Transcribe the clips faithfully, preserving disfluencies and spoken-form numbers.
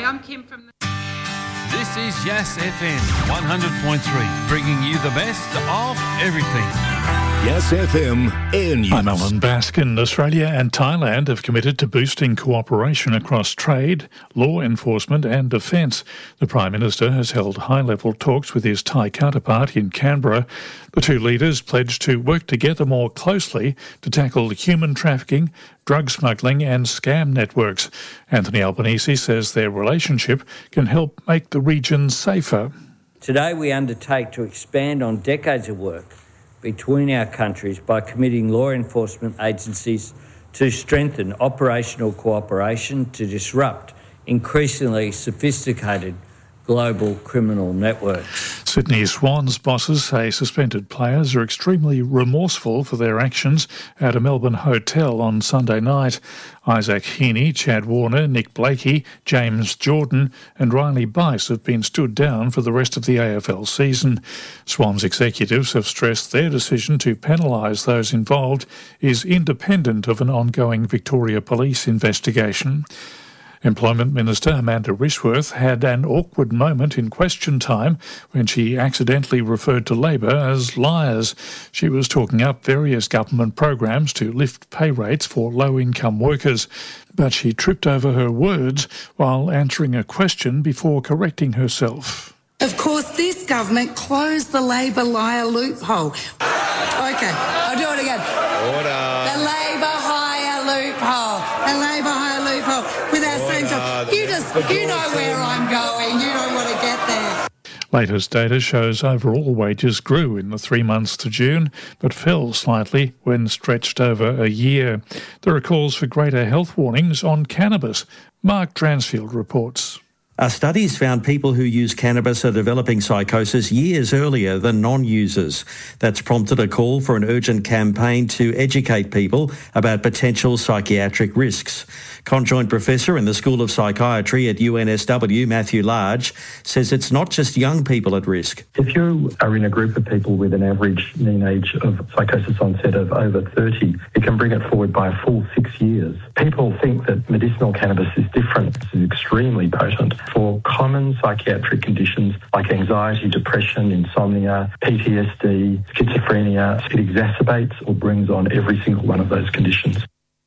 I'm Kim from the... This is Yas F M one hundred point three, bringing you the best of everything. Yas F M Air News. I'm Alan Baskin. Australia and Thailand have committed to boosting cooperation across trade, law enforcement and defence. The Prime Minister has held high-level talks with his Thai counterpart in Canberra. The two leaders pledged to work together more closely to tackle human trafficking, drug smuggling and scam networks. Anthony Albanese says their relationship can help make the region safer. Today we undertake to expand on decades of work between our countries by committing law enforcement agencies to strengthen operational cooperation to disrupt increasingly sophisticated global criminal networks. Sydney Swans bosses say suspended players are extremely remorseful for their actions at a Melbourne hotel on Sunday night. Isaac Heaney, Chad Warner, Nick Blakey, James Jordan and Riley Bice have been stood down for the rest of the A F L season. Swans executives have stressed their decision to penalise those involved is independent of an ongoing Victoria Police investigation. Employment Minister Amanda Rishworth had an awkward moment in question time when she accidentally referred to Labor as liars. She was talking up various government programs to lift pay rates for low-income workers, but she tripped over her words while answering a question before correcting herself. Of course, this government closed the Labor liar loophole. OK, I'll do it again. Order. The Labor hire loophole. The Labor hire loophole. With our same job. You just, you know where I'm going. You don't want to get there. Latest data shows overall wages grew in the three months to June, but fell slightly when stretched over a year. There are calls for greater health warnings on cannabis. Mark Dransfield reports. Our studies found people who use cannabis are developing psychosis years earlier than non-users. That's prompted a call for an urgent campaign to educate people about potential psychiatric risks. Conjoint Professor in the School of Psychiatry at U N S W, Matthew Large, says it's not just young people at risk. If you are in a group of people with an average mean age of psychosis onset of over thirty, it can bring it forward by a full six years. People think that medicinal cannabis is different. It's extremely potent for common psychiatric conditions like anxiety, depression, insomnia, P T S D, schizophrenia. It exacerbates or brings on every single one of those conditions.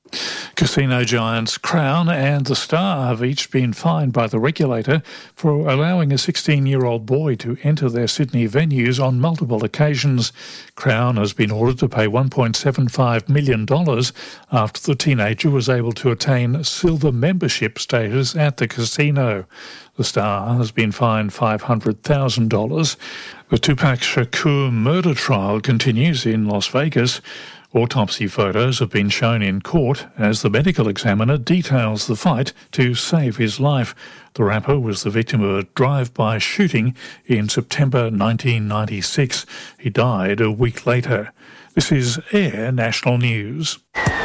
Casino giants Crown and The Star have each been fined by the regulator for allowing a sixteen-year-old boy to enter their Sydney venues on multiple occasions. Crown has been ordered to pay one point seven five million dollars after the teenager was able to attain silver membership status at the casino. The Star has been fined five hundred thousand dollars. The Tupac Shakur murder trial continues in Las Vegas. Autopsy photos have been shown in court as the medical examiner details the fight to save his life. The rapper was the victim of a drive-by shooting in September nineteen ninety-six. He died a week later. This is Air National News.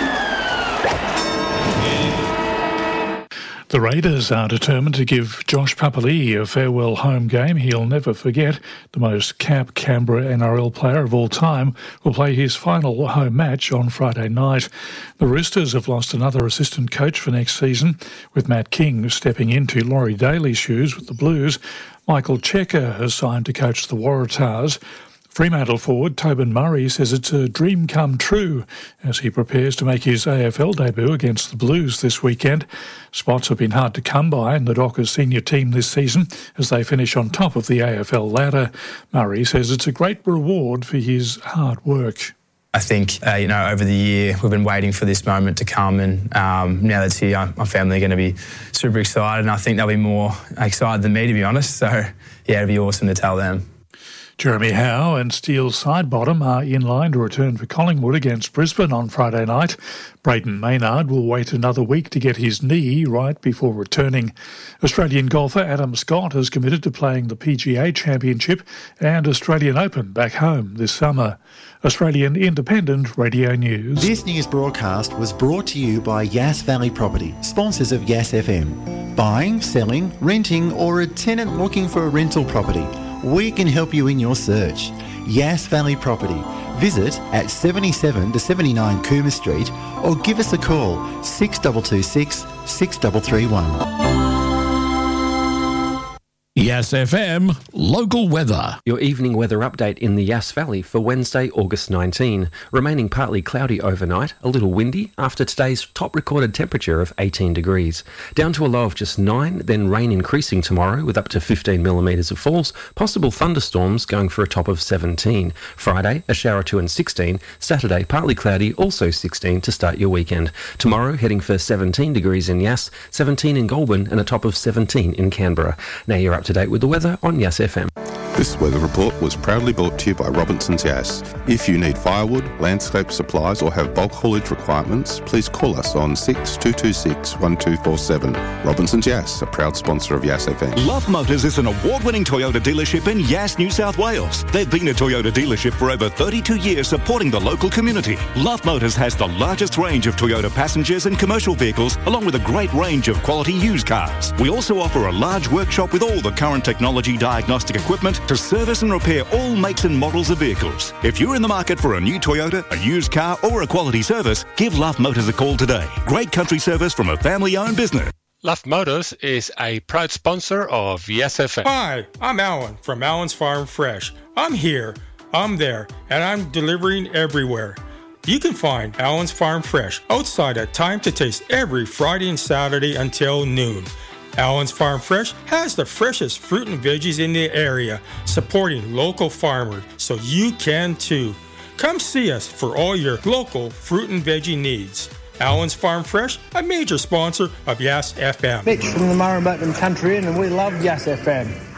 The Raiders are determined to give Josh Papali'i a farewell home game he'll never forget. The most capped Canberra N R L player of all time will play his final home match on Friday night. The Roosters have lost another assistant coach for next season, with Matt King stepping into Laurie Daly's shoes with the Blues. Michael Checker has signed to coach the Waratahs. Fremantle forward Tobin Murray says it's a dream come true as he prepares to make his A F L debut against the Blues this weekend. Spots have been hard to come by in the Dockers senior team this season as they finish on top of the A F L ladder. Murray says it's a great reward for his hard work. I think, uh, you know, over the year we've been waiting for this moment to come, and um, now that's here, my family are going to be super excited, and I think they'll be more excited than me, to be honest. So, yeah, it'll be awesome to tell them. Jeremy Howe and Steele Sidebottom are in line to return for Collingwood against Brisbane on Friday night. Brayden Maynard will wait another week to get his knee right before returning. Australian golfer Adam Scott has committed to playing the P G A Championship and Australian Open back home this summer. Australian Independent Radio News. This news broadcast was brought to you by Yass Valley Property, sponsors of Yass F M. Buying, selling, renting or a tenant looking for a rental property, we can help you in your search. Yass Valley Property. Visit at seventy-seven to seventy-nine Cooma Street or give us a call six two two six, six three three one. Yes F M local weather. Your evening weather update in the Yass Valley for Wednesday, August nineteenth. Remaining partly cloudy overnight, a little windy after today's top recorded temperature of eighteen degrees. Down to a low of just nine, then rain increasing tomorrow with up to fifteen millimetres of falls, possible thunderstorms going for a top of seventeen. Friday, a shower or two and sixteen. Saturday, partly cloudy, also sixteen to start your weekend. Tomorrow, heading for seventeen degrees in Yass, seventeen in Goulburn and a top of seventeen in Canberra. Now you're up to date with the weather on Yass F M. This weather report was proudly brought to you by Robinson's Yass. If you need firewood, landscape supplies or have bulk haulage requirements, please call us on six two two six, one two four seven. Robinson's Yass, a proud sponsor of Yass F M. Love Motors is an award-winning Toyota dealership in Yass, New South Wales. They've been a Toyota dealership for over thirty-two years, supporting the local community. Love Motors has the largest range of Toyota passengers and commercial vehicles, along with a great range of quality used cars. We also offer a large workshop with all the current technology diagnostic equipment to service and repair all makes and models of vehicles. If you're in the market for a new Toyota, a used car or a quality service, give Love Motors a call today. Great country service from a family-owned business. Love Motors is a proud sponsor of Yass F M. Hi, I'm Alan from Alan's Farm Fresh. I'm here, I'm there, and I'm delivering everywhere. You can find Alan's Farm Fresh outside at Time to Taste every Friday and Saturday until noon. Alan's Farm Fresh has the freshest fruit and veggies in the area, supporting local farmers, so you can too. Come see us for all your local fruit and veggie needs. Alan's Farm Fresh, a major sponsor of Yass F M. Mitch from the Murrumbetum Country Inn, and we love Yass F M.